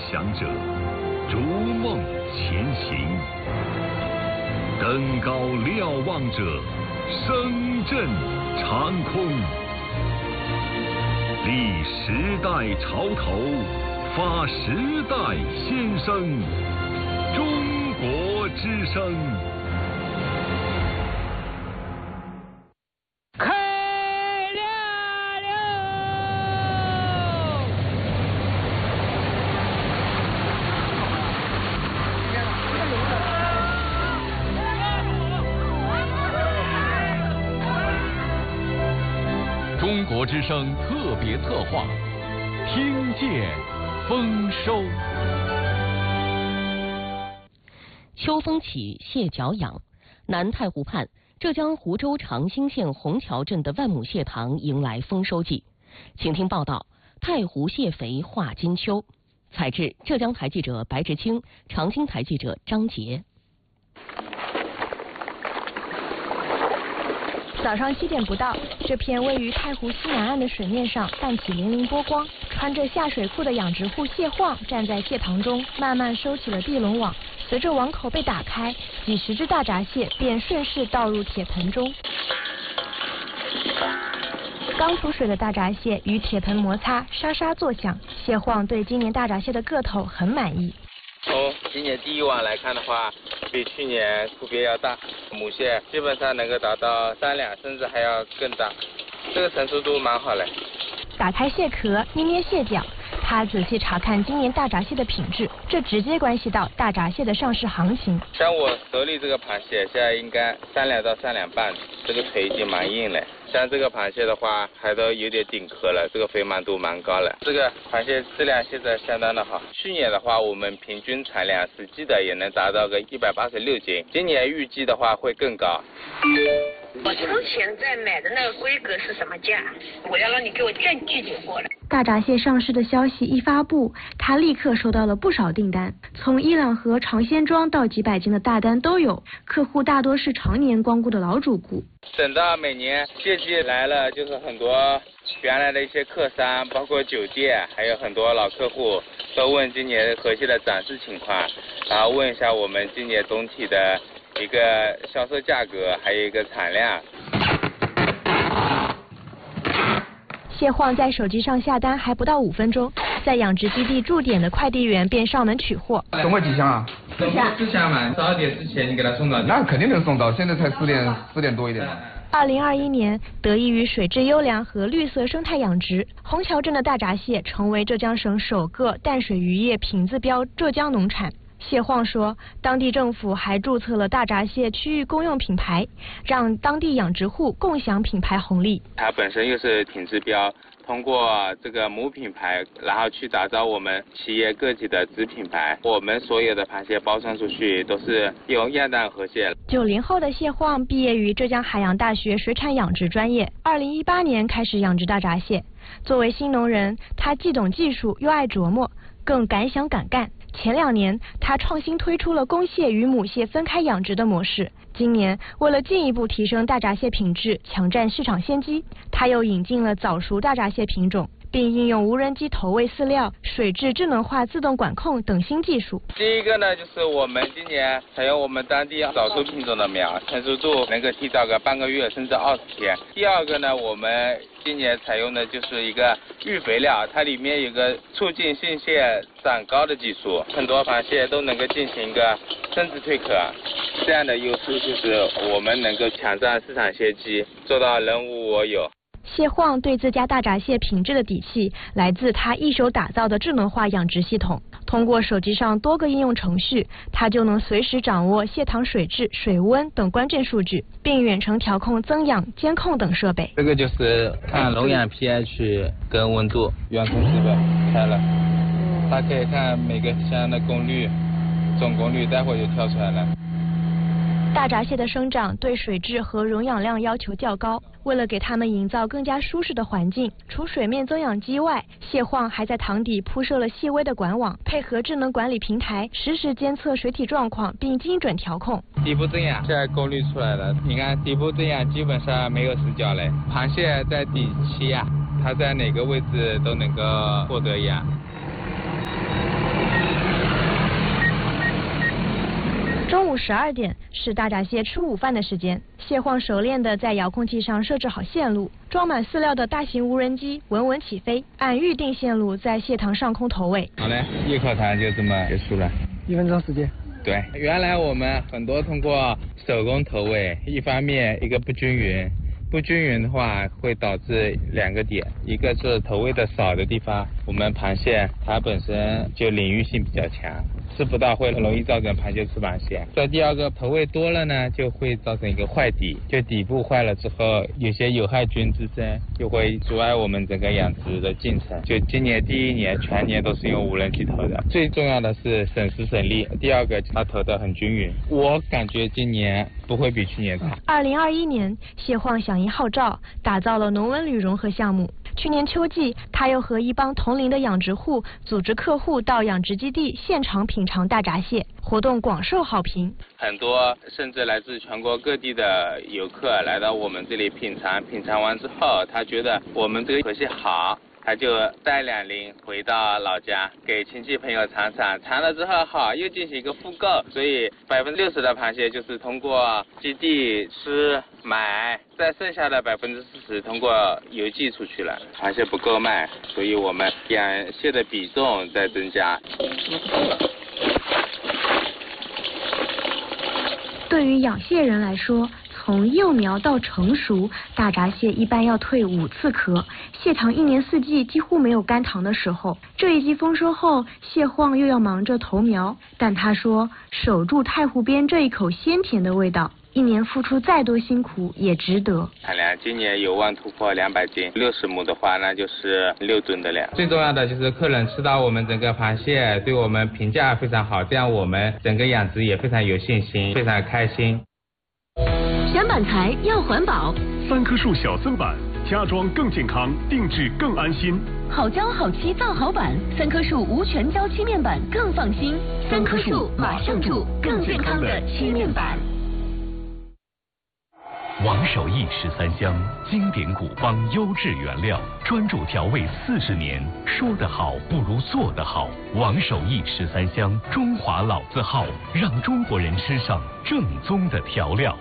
想者，逐梦前行；登高瞭望者，声震长空。立时代潮头，发时代先声。中国之声。 中国之声特别策划，听见丰收。 秋风起，蟹脚痒。南太湖畔，浙江湖州长兴县虹桥镇的万亩蟹塘迎来丰收季。请听报道：太湖蟹肥话金秋。采制：浙江台记者白志清，长兴台记者张杰。 早上7点不到，这片位于太湖西南岸的水面上泛起粼粼波光。穿着下水裤的养殖户蟹晃站在蟹塘中，慢慢收起了地笼网。随着网口被打开，几十只大闸蟹便顺势倒入铁盆中。刚出水的大闸蟹与铁盆摩擦，沙沙作响。蟹晃对今年大闸蟹的个头很满意。 从今年第一网来看的话，比去年区别要大，母蟹基本上能够达到3两，甚至还要更大，这个成熟度蛮好嘞。 打开蟹壳，捏捏蟹脚，他仔细查看今年大闸蟹的品质，这直接关系到大闸蟹的上市行情。 像我手里这个螃蟹，现在应该3两到3两半，这个腿已经蛮硬了。像这个螃蟹的话，还都有点顶壳了，这个肥满度蛮高了。这个螃蟹质量现在相当的好。去年的话，我们平均产量实际的也能达到个186斤，今年预计的话会更高。 我之前在买的那个规格是什么价？我要让你给我证据就过来。 大闸蟹上市的消息一发布，他立刻收到了不少订单，从伊朗河尝鲜装到几百斤的大单都有。客户大多是常年光顾的老主顾。 等到每年蟹季来了，就是很多原来的一些客商，包括酒店，还有很多老客户都问今年河蟹的展示情况，然后问一下我们今年总体的一个销售价格，还有一个产量。 蟹晃在手机上下单还不到5分钟，在养殖基地驻点的快递员便上门取货。 总共几箱啊 4箱嘛，12点之前你给他送到。 那肯定能送到，现在才4点多一点。 2021年，得益于水质优良和绿色生态养殖，虹桥镇的大闸蟹成为浙江省首个淡水渔业品质标浙江农产。蟹晃说，当地政府还注册了大闸蟹区域公用品牌，让当地养殖户共享品牌红利。 它本身又是品质标，通过这个母品牌，然后去打造我们企业个体的子品牌。我们所有的螃蟹包装出去都是用亚氮河蟹。 90后的蟹晃毕业于浙江海洋大学水产养殖专业，2018年开始养殖大闸蟹。作为新农人，他既懂技术又爱琢磨，更敢想敢干。前2年，他创新推出了公蟹与母蟹分开养殖的模式。今年，为了进一步提升大闸蟹品质，抢占市场先机，他又引进了早熟大闸蟹品种，并应用无人机投喂饲料、水质智能化自动管控等新技术。 第一个呢，就是我们今年采用我们当地早熟品种的苗，成熟度能够提早个半个月甚至20天。第二个呢，我们今年采用的就是一个育肥料，它里面有个促进性蟹长高的技术，很多螃蟹都能够进行一个生殖蜕壳，这样的优势就是我们能够抢占市场先机，做到人无我有。 蟹晃对自家大闸蟹品质的底气来自他一手打造的智能化养殖系统。通过手机上多个应用程序，他就能随时掌握蟹塘水质、水温等关键数据，并远程调控增氧、监控等设备。 这个就是看笼养 pH 跟温度，远程识别开了，它可以看每个箱的功率、总功率，待会就跳出来了。 大闸蟹的生长对水质和溶氧量要求较高，为了给它们营造更加舒适的环境，除水面增氧机外，蟹晃还在塘底铺设了细微的管网，配合智能管理平台，实时监测水体状况并精准调控。 底部增氧现在功率出来了，你看底部增氧基本上没有死角嘞，螃蟹在底栖呀，它在哪个位置都能够获得氧。 12点是大闸蟹吃午饭的时间，蟹晃熟练地在遥控器上设置好线路，装满饲料的大型无人机稳稳起飞，按预定线路在蟹塘上空投喂。 好嘞，一口糖就这么结束了 ，1分钟时间。 对，原来我们很多通过手工投喂，一方面一个不均匀的话会导致2个点，一个是投喂的少的地方，我们螃蟹它本身就领域性比较强，吃不到会容易造成螃蟹吃螃蟹。再第二个投喂多了呢，就会造成一个坏底，就底部坏了之后，有些有害菌滋生，就会阻碍我们整个养殖的进程。就今年第1年全年都是用无人机投的，最重要的是省时省力，第二个它投得很均匀，我感觉今年不会比去年差。 2021年，蟹晃响应号召，打造了农文旅融合项目。去年秋季，他又和一帮同龄的养殖户组织客户到养殖基地现场品尝大闸蟹，活动广受好评。 很多甚至来自全国各地的游客来到我们这里品尝完之后，他觉得我们这个河蟹好，他就带2鳞回到老家给亲戚朋友尝了之后好，又进行一个复购，所以60%的螃蟹就是通过基地吃买，再剩下的40%通过邮寄出去了。螃蟹不够卖，所以我们养蟹的比重在增加。 对于养蟹人来说，从幼苗到成熟，大闸蟹一般要蜕5次壳。蟹塘1年4季几乎没有干塘的时候，这一季丰收后，蟹晃又要忙着投苗。但他说，守住太湖边这一口鲜甜的味道，1年付出再多辛苦也值得。 产量今年有望突破200斤，60亩的话那就是6吨的量。最重要的就是客人吃到我们整个螃蟹，对我们评价非常好，这样我们整个养殖也非常有信心，非常开心。 选板材要环保 ，3棵树小增板，家装更健康，定制更安心。 好胶好漆造好板，3棵树无全胶漆面板更放心。3棵树马上住更健康的漆面板。 王守义13香，经典古方优质原料，专注调味40年，说得好不如做得好。王守义13香，中华老字号，让中国人吃上正宗的调料。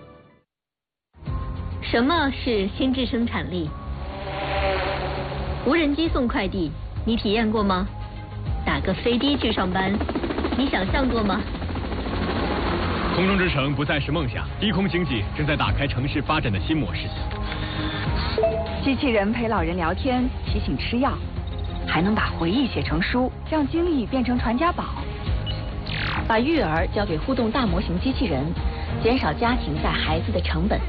什么是心智生产力？无人机送快递，你体验过吗？打个飞的去上班，你想象过吗？ 空中之城不再是梦想，低空经济正在打开城市发展的新模式。 机器人陪老人聊天，提醒吃药，还能把回忆写成书，让经历变成传家宝。 把育儿交给互动大模型机器人，减少家庭带孩子的成本。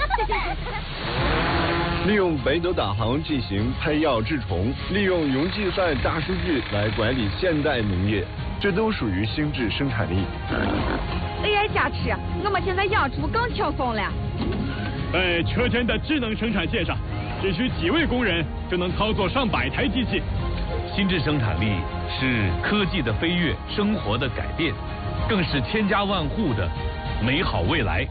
利用北斗导航进行配药治虫，利用云计算大数据来管理现代农业，这都属于心智生产力。 AI 加持，我们现在养猪更轻松了。 在车间的智能生产线上，只需几位工人就能操作上百台机器。 心智生产力是科技的飞跃，生活的改变，更是千家万户的美好未来。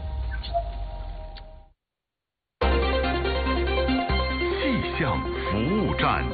气象服务站，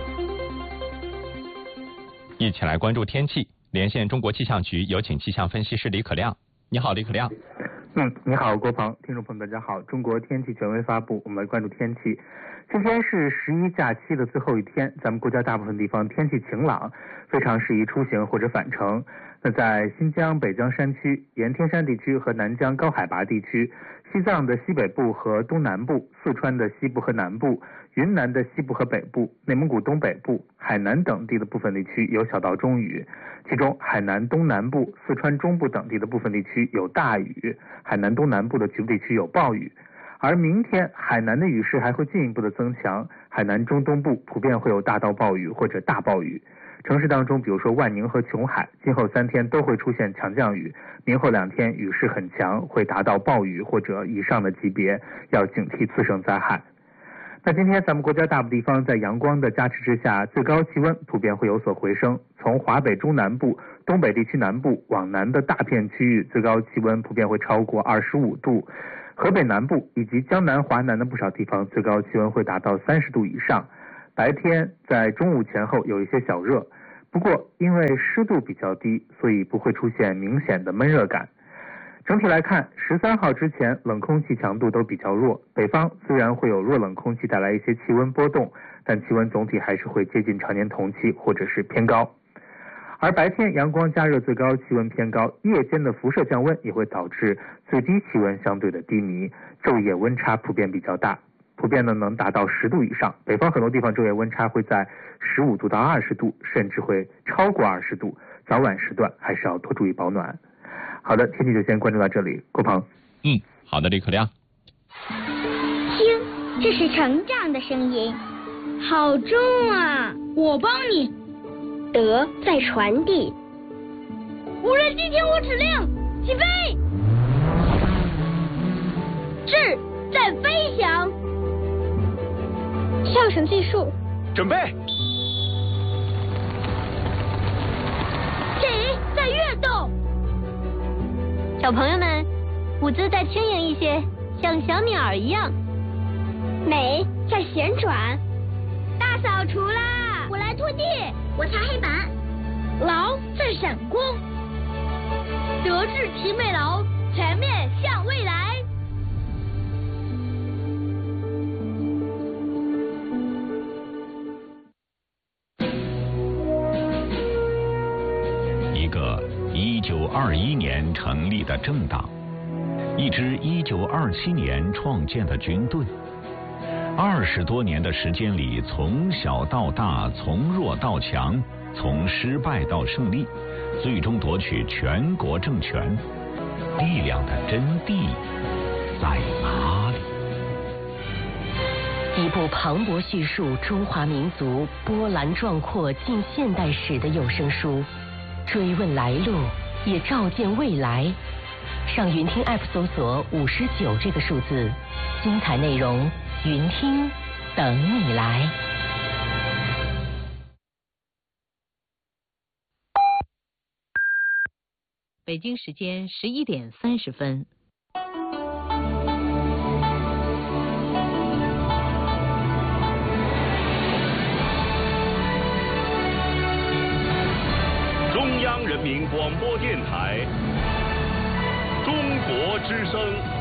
一起来关注天气。连线中国气象局，有请气象分析师李可亮。你好，李可亮。 你好，郭鹏，听众朋友们，大家好。中国天气权威发布，我们来关注天气。今天是11假期的最后一天，咱们国家大部分地方天气晴朗，非常适宜出行或者返程。那在新疆、北疆山区、盐田山地区和南疆高海拔地区，西藏的西北部和东南部，四川的西部和南部，云南的西部和北部，内蒙古东北部、海南等地的部分地区有小到中雨，其中海南东南部、四川中部等地的部分地区有大雨，海南东南部的局部地区有暴雨。而明天海南的雨势还会进一步的增强，海南中东部普遍会有大到暴雨或者大暴雨。城市当中，比如说万宁和琼海，今后3天都会出现强降雨，明后2天雨势很强，会达到暴雨或者以上的级别，要警惕次生灾害。那今天咱们国家大部地方在阳光的加持之下，最高气温普遍会有所回升，从华北中南部、东北地区南部往南的大片区域，最高气温普遍会超过25度。河北南部以及江南、华南的不少地方，最高气温会达到30度以上。白天在中午前后有一些小热，不过因为湿度比较低，所以不会出现明显的闷热感。 整体来看，13号之前冷空气强度都比较弱，北方虽然会有弱冷空气带来一些气温波动，但气温总体还是会接近常年同期或者是偏高。而白天阳光加热，最高气温偏高，夜间的辐射降温也会导致最低气温相对的低迷，昼夜温差普遍比较大，普遍呢能达到10度以上，北方很多地方昼夜温差会在15度到20度，甚至会超过20度，早晚时段还是要多注意保暖。好的，天气就先关注到这里，郭鹏。 好的，李可亮。 听，这是成长的声音，好重啊！我帮你。德在传递。无人机听我指令，起飞。智在飞翔。上升技术， 准备。 体在跃动。 小朋友们，舞姿再轻盈一些，像小鸟一样。 美在旋转。大扫除啦！我来拖地，我擦黑板。劳在闪光。德智体美劳，全面向未来。 一个1921年成立的政党，一支1927年创建的军队，20多年的时间里，从小到大，从弱到强，从失败到胜利，最终夺取全国政权，力量的真谛在哪里？ 一部磅礴叙述中华民族波澜壮阔近现代史的有声书，追问来路，也照见未来。上云听 App 搜索59这个数字，精彩内容云听等你来。北京时间11点30分。 中央人民广播电台，中国之声。